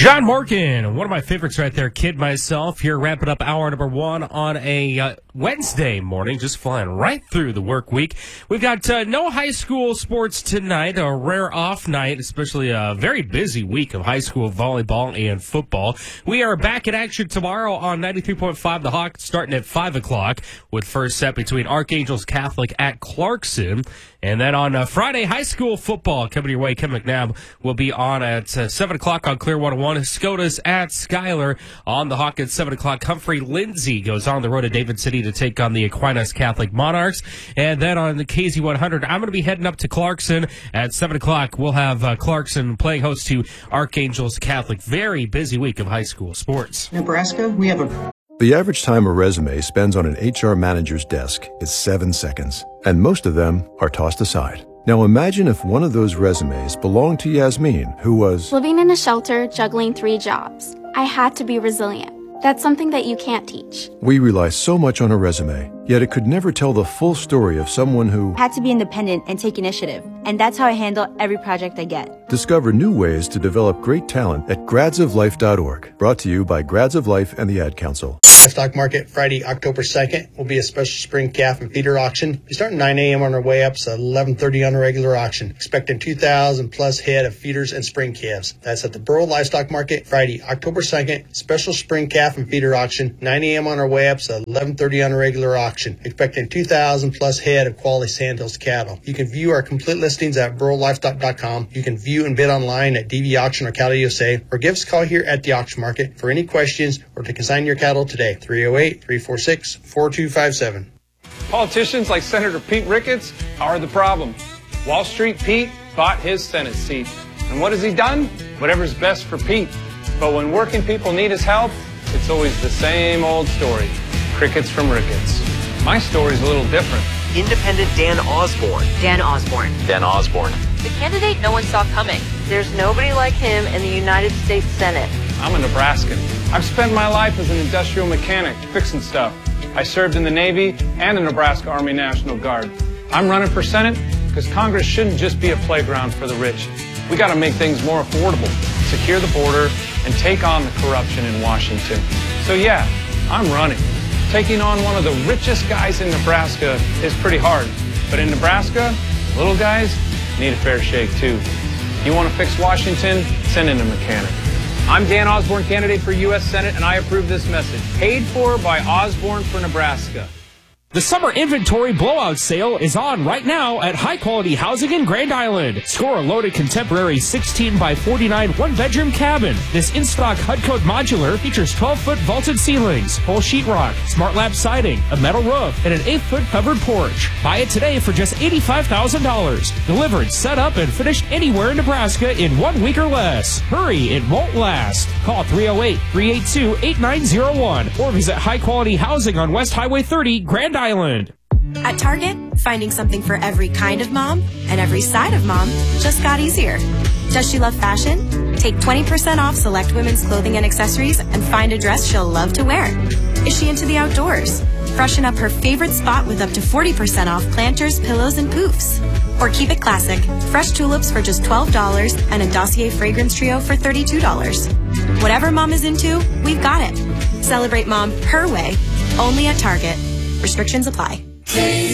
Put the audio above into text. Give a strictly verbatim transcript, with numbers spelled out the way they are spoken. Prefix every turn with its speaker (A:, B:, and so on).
A: John Morgan, one of my favorites right there, Kid Myself, here wrapping up hour number one on a uh, Wednesday morning, just flying right through the work week. We've got uh, no high school sports tonight, a rare off night, especially a very busy week of high school volleyball and football. We are back in action tomorrow on ninety-three point five The Hawk, starting at five o'clock, with first set between Archangels Catholic at Clarkson. And then on uh, Friday, high school football coming your way. Ken McNabb will be on at uh, seven o'clock on Clear one oh one. Scotus at Schuyler on the Hawk at seven o'clock. Humphrey Lindsay goes on the road to David City to take on the Aquinas Catholic Monarchs. And then on the K Z one hundred, I'm going to be heading up to Clarkson at seven o'clock. We'll have uh, Clarkson playing host to Archangels Catholic. Very busy week of high school sports.
B: Nebraska, we have a...
C: The average time a resume spends on an H R manager's desk is seven seconds, and most of them are tossed aside. Now imagine if one of those resumes belonged to Yasmin, who was
D: living in a shelter, juggling three jobs. I had to be resilient. That's something that you can't teach.
C: We rely so much on a resume, yet it could never tell the full story of someone who
E: had to be independent and take initiative. And that's how I handle every project I get.
C: Discover new ways to develop great talent at grads of life dot org. Brought to you by Grads of Life and the Ad Council.
F: Livestock Market Friday, October second will be a special spring calf and feeder auction. We start at nine a.m. on our way up, so eleven thirty on a regular auction. Expecting two thousand plus head of feeders and spring calves. That's at the Burrow Livestock Market Friday, October second. Special spring calf and feeder auction. nine a.m. on our way up, so eleven thirty on a regular auction. Expecting two thousand plus head of quality Sandhills cattle. You can view our complete listings at burrow livestock dot com. You can view and bid online at D V Auction or Cattle U S A, or give us a call here at the auction market for any questions or to consign your cattle today. three oh eight, three four six, four two five seven.
G: Politicians like Senator Pete Ricketts are the problem. Wall Street Pete bought his Senate seat. And what has he done? Whatever's best for Pete. But when working people need his help, it's always the same old story. Crickets from Ricketts. My story's a little different.
H: Independent Dan Osborne.
I: Dan Osborne.
H: Dan Osborne.
I: The candidate no one saw coming. There's nobody like him in the United States Senate.
G: I'm a Nebraskan. I've spent my life as an industrial mechanic, fixing stuff. I served in the Navy and the Nebraska Army National Guard. I'm running for Senate because Congress shouldn't just be a playground for the rich. We got to make things more affordable, secure the border, and take on the corruption in Washington. So yeah, I'm running. Taking on one of the richest guys in Nebraska is pretty hard. But in Nebraska, little guys need a fair shake too. You want to fix Washington? Send in a mechanic. I'm Dan Osborne, candidate for U S Senate, and I approve this message. Paid for by Osborne for Nebraska.
A: The summer inventory blowout sale is on right now at High Quality Housing in Grand Island. Score a loaded contemporary sixteen by forty-nine one-bedroom cabin. This in-stock H U D Code modular features twelve-foot vaulted ceilings, full sheetrock, smart lap siding, a metal roof, and an eight-foot covered porch. Buy it today for just eighty-five thousand dollars. Delivered, set up, and finished anywhere in Nebraska in one week or less. Hurry, it won't last. Call three oh eight, three eight two, eight nine oh one or visit High Quality Housing on West Highway thirty, Grand Island.
J: At Target, finding something for every kind of mom and every side of mom just got easier. Does she love fashion? Take twenty percent off select women's clothing and accessories and find a dress she'll love to wear. Is she into the outdoors? Freshen up her favorite spot with up to forty percent off planters, pillows, and poofs. Or keep it classic. Fresh tulips for just twelve dollars and a Dossier fragrance trio for thirty-two dollars. Whatever mom is into, we've got it. Celebrate mom her way, only at Target. Restrictions apply.